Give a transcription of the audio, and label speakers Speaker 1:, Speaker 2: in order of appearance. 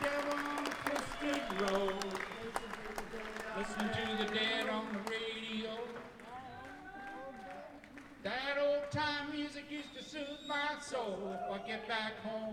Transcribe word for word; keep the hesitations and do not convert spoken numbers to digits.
Speaker 1: devil on a twisted road. Listen to the dead on the radio. That old time music used to soothe my soul. If I get back home